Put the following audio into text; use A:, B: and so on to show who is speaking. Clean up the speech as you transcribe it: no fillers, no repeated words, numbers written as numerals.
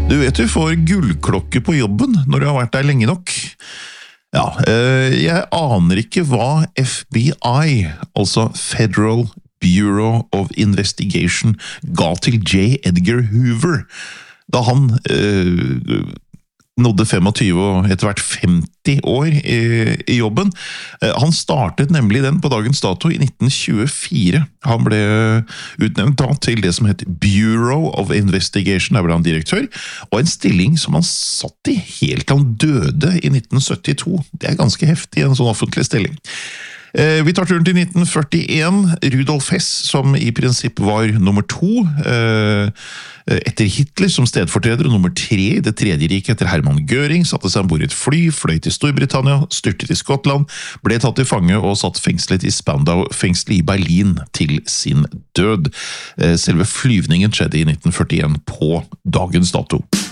A: Du vet du får gullklokke på jobben når du har vært der lenge nok. Ja, jeg aner ikke hva FBI, altså Federal Bureau of Investigation, ga til J. Edgar Hoover da han nådde 25 og etter hvert 50 år i jobben. Han startet nemlig den på dagens dato i 1924. Han ble utnevnt da til det som heter Bureau of Investigation, der ble han direktør, og en stilling som han satt i helt til han døde i 1972. Det er ganske heftig, en sånn offentlig stilling. Vi tar turen til 1941. Rudolf Hess, som i prinsipp var nummer 2 etter Hitler som stedfortreder, og nummer 3 i det tredje riket etter Hermann Göring, satte seg ombord i et fly, fløy til Storbritannia, styrtet i Skottland, ble tatt i fange og satt fengslet i Spandau-fengselet i Berlin til sin død. Selve flyvningen skjedde i 1941 på dagens dato.